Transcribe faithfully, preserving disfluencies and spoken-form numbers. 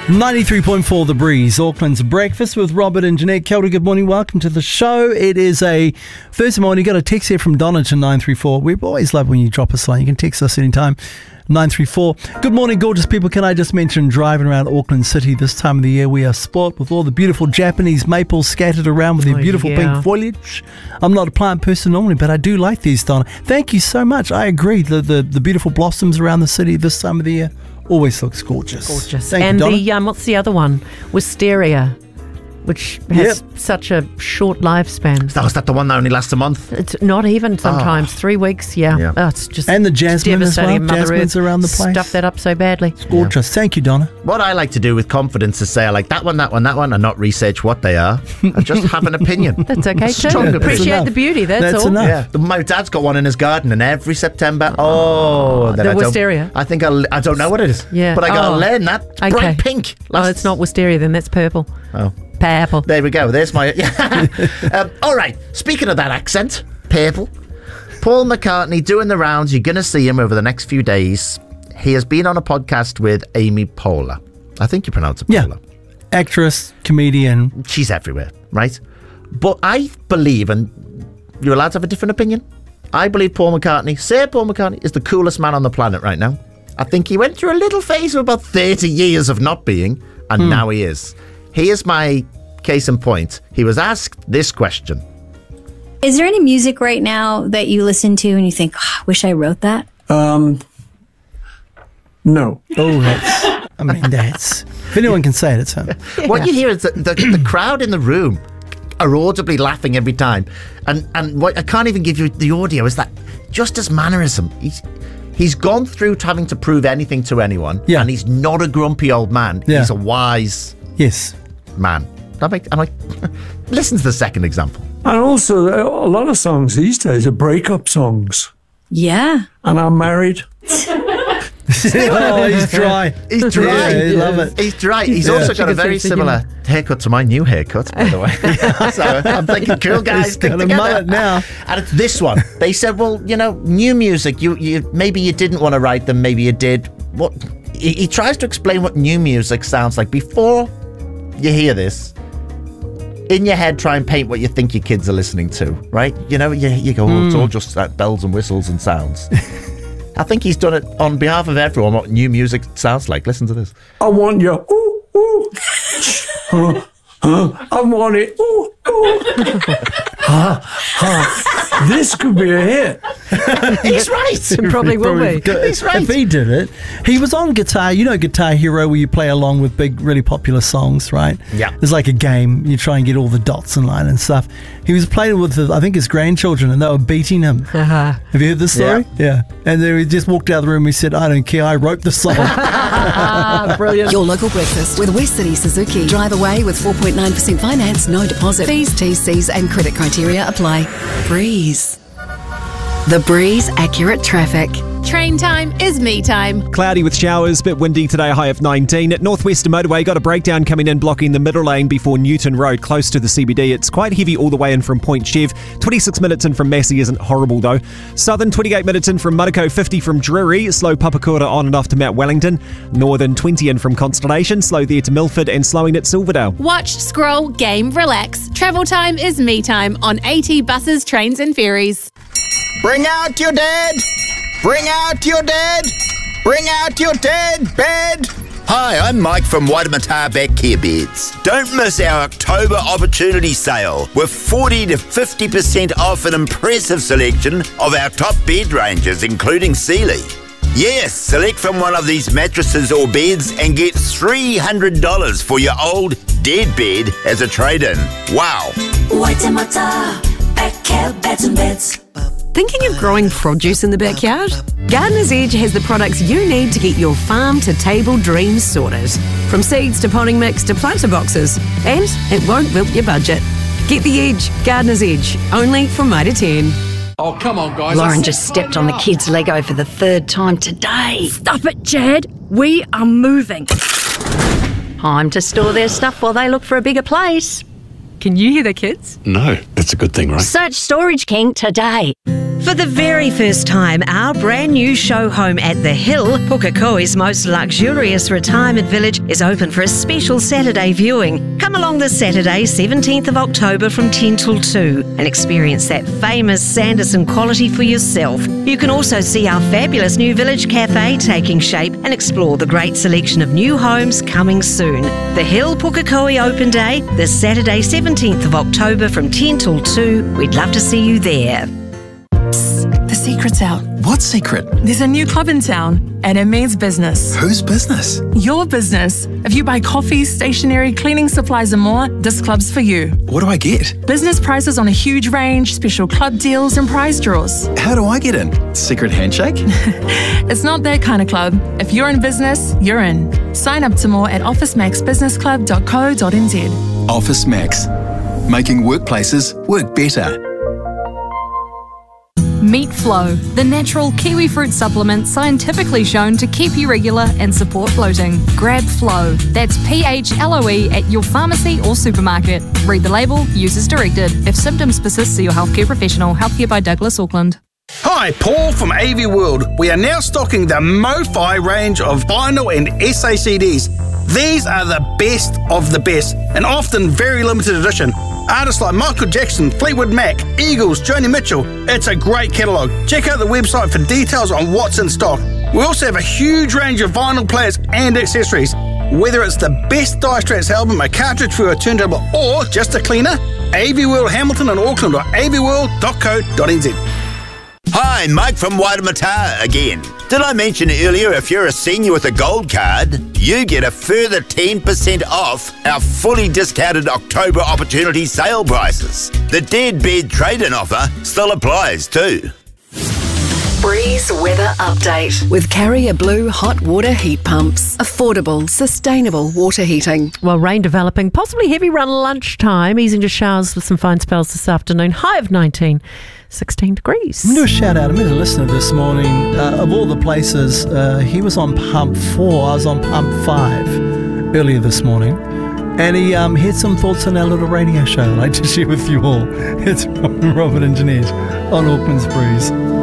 ninety-three point four The Breeze, Auckland's breakfast with Robert and Jeanette. Kia ora, good morning, welcome to the show. It is a Thursday morning. You got a text here from Donna to nine three four. We always love when you drop us a line. You can text us anytime. nine three four. Good morning, gorgeous people. Can I just mention, driving around Auckland City this time of the year, we are spoilt with all the beautiful Japanese maples scattered around with their Oh, beautiful yeah. pink foliage. I'm not a plant person normally, but I do like these, Donna. Thank you so much. I agree. The, the, the beautiful blossoms around the city this time of the year always looks gorgeous. Gorgeous. Thank and you, Donna. the um, what's the other one? Wisteria, which has Yep. such a short lifespan. That was that the one that only lasts a month? It's not even sometimes three weeks. Yeah, Yeah. Oh, it's just And the jasmine as well. devastating. Mother Jasmine's Earth around the place. Stuff that up so badly. Gorgeous. Thank you, Donna. What I like to do with confidence is say I like that one, that one, that one, and not research what they are. I just have an opinion. That's okay too. Strong opinion. Appreciate enough. the beauty. That's, That's all. enough. Yeah, the, my dad's got one in his garden, and every September, oh, then the I don't- wisteria? I think I'll, I don't know what it is. Yeah. but I got to Oh. learn that. Okay. Bright pink. Oh, it's not wisteria then. That's purple. Oh, Purple. there we go. There's my. Yeah. um, all right. Speaking of that accent, purple. Paul McCartney doing the rounds. You're going to see him over the next few days. He has been on a podcast with Amy Poehler. I think you pronounce it Yeah. Poehler. Actress, comedian. She's everywhere, right? But I believe, and you're allowed to have a different opinion, I believe Paul McCartney, Sir Paul McCartney, is the coolest man on the planet right now. I think he went through a little phase of about thirty years of not being, and Hmm. now he is. Here's my case in point. He was asked this question. Is there any music right now that you listen to and you think, oh, I wish I wrote that? Um, no. Oh, that's, I mean, that's, if anyone can say it, it's him. What you hear is that the, the crowd in the room are audibly laughing every time. And and what I can't even give you the audio is that just his mannerism. He's he's gone through having to prove anything to anyone. Yeah. And he's not a grumpy old man. Yeah. He's a wise Yes. man. That make, I'm like, listen to the second example. And also, a lot of songs these days are breakup songs. Yeah. And I'm married. Oh, he's dry. He's dry. Yeah, I love it. He's dry. He's Yeah. also got a She can very see the similar haircut to my new haircut, by the way. So I'm thinking, cool guys, He's stick got a together. mullet now. And it's this one. They said, well, you know, new music. You, you maybe you didn't want to write them. Maybe you did. What? He, he tries to explain what new music sounds like before you hear this. In your head, try and paint what you think your kids are listening to, right? You know, you, you go, oh, it's all just uh, bells and whistles and sounds. I think he's done it on behalf of everyone, what new music sounds like. Listen to this. I want you. Ooh, ooh. Huh, huh. I want it. Ooh, ooh. Huh, huh. This could be a hit. He's right. It probably will be. Good. He's right. If he did it, he was on Guitar. You know Guitar Hero, where you play along with big, really popular songs, right? Yeah. There's like a game. You try and get all the dots in line and stuff. He was playing with, his, I think, his grandchildren, and they were beating him. Uh-huh. Have you heard this story? Yeah. And then he just walked out of the room. He said, "I don't care. I wrote the song." Ah, brilliant. Your local breakfast with West City Suzuki. Drive away with four point nine percent finance, no deposit. Fees, T's, C's and credit criteria apply. Breeze. The Breeze Accurate Traffic. Train time is me time. Cloudy with showers, bit windy today, high of nineteen. At Northwestern Motorway, got a breakdown coming in, blocking the middle lane before Newton Road, close to the C B D. It's quite heavy all the way in from Point Chev. twenty-six minutes in from Massey isn't horrible though. Southern, twenty-eight minutes in from Manukau, fifty from Drury. Slow Papakura on and off to Mount Wellington. Northern, twenty in from Constellation. Slow there to Milford and slowing at Silverdale. Watch, scroll, game, relax. Travel time is me time on AT buses, trains and ferries. Bring out your dead! Bring out your dead! Bring out your dead bed! Hi, I'm Mike from Waimata Back Care Beds. Don't miss our October opportunity sale with forty to fifty percent off an impressive selection of our top bed ranges, including Sealy. Yes, select from one of these mattresses or beds and get three hundred dollars for your old dead bed as a trade-in. Wow. Waimata Back Care Beds and Beds. Thinking of growing produce in the backyard? Gardener's Edge has the products you need to get your farm-to-table dreams sorted. From seeds to potting mix to planter boxes. And it won't wilt your budget. Get the Edge, Gardener's Edge, only from Mitre ten. Oh, come on, guys. Lauren just stepped on the kids' Lego for the third time today. Stop it, Jad. We are moving. Time to store their stuff while they look for a bigger place. Can you hear the kids? No, that's a good thing, right? Search Storage King today. For the very first time, our brand new show home at The Hill, Pukekohe's most luxurious retirement village, is open for a special Saturday viewing. Come along this Saturday, seventeenth of October from ten till two and experience that famous Sanderson quality for yourself. You can also see our fabulous new village cafe taking shape and explore the great selection of new homes coming soon. The Hill Pukekohe Open Day, this Saturday, seventeenth of October from ten till two. We'd love to see you there. The secret's out. What secret? There's a new club in town, and it means business. Whose business? Your business. If you buy coffee, stationery, cleaning supplies and more, this club's for you. What do I get? Business prices on a huge range, special club deals and prize draws. How do I get in? Secret handshake? It's not that kind of club. If you're in business, you're in. Sign up to more at office max business club dot co dot n z. Office Max. Making workplaces work better. Meat Flow, the natural kiwi fruit supplement scientifically shown to keep you regular and support bloating. Grab Flow, that's P H L O E at your pharmacy or supermarket. Read the label, use as directed. If symptoms persist, see your healthcare professional. Healthcare by Douglas Auckland. Hi, Paul from A V World. We are now stocking the MoFi range of vinyl and S A C Ds. These are the best of the best and often very limited edition. Artists like Michael Jackson, Fleetwood Mac, Eagles, Joni Mitchell. It's a great catalogue. Check out the website for details on what's in stock. We also have a huge range of vinyl players and accessories. Whether it's the best Die Strats album, a cartridge for a turntable, or just a cleaner, A V World Hamilton and Auckland or a v world dot co dot n z. Hi, Mike from Waitemata again. Did I mention earlier if you're a senior with a gold card, you get a further ten percent off our fully discounted October opportunity sale prices. The dead bed trade-in offer still applies too. Breeze Weather Update with Carrier Blue Hot Water Heat Pumps. Affordable, sustainable water heating. Well, rain developing, possibly heavy run lunchtime, easing to showers with some fine spells this afternoon. High of nineteen, sixteen degrees. I'm going to do a shout out. I met a listener this morning. Uh, of all the places, uh, he was on pump four. I was on pump five earlier this morning. And he um, had some thoughts on our little radio show I'd like to share with you all. It's Robert and Jeanette on Auckland's Breeze.